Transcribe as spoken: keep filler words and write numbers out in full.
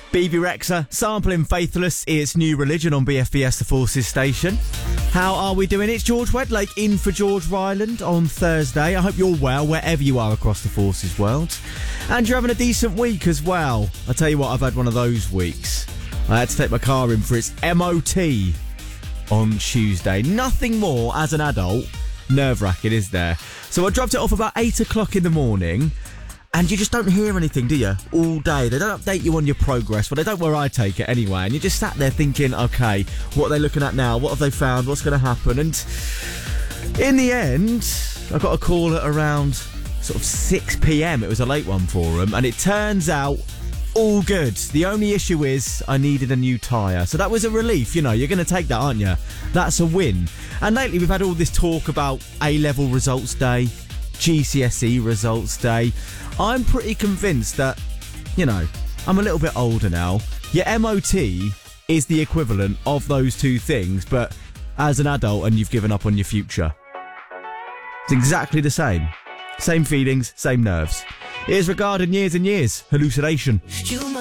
Bebe Rexha, sampling Faithless, it's New Religion on B F B S The Forces station. How are we doing? It's George Wedlake in for George Ryland on Thursday. I hope you're well wherever you are across the Forces world. And you're having a decent week as well. I tell you what, I've had one of those weeks. I had to take my car in for its M O T on Tuesday. Nothing more as an adult nerve-wracking, is there? So I dropped it off about eight o'clock in the morning. And you just don't hear anything, do you? All day. They don't update you on your progress. Well, they don't where I take it anyway. And you just sat there thinking, OK, what are they looking at now? What have they found? What's going to happen? And in the end, I got a call at around sort of six p.m. It was a late one for them. And it turns out all good. The only issue is I needed a new tyre. So that was a relief. You know, you're going to take that, aren't you? That's a win. And lately we've had all this talk about A-level results day, G C S E results day. I'm pretty convinced that, you know, I'm a little bit older now. Your M O T is the equivalent of those two things, but as an adult and you've given up on your future. It's exactly the same. Same feelings, same nerves. It is regarded years and years. Hallucination.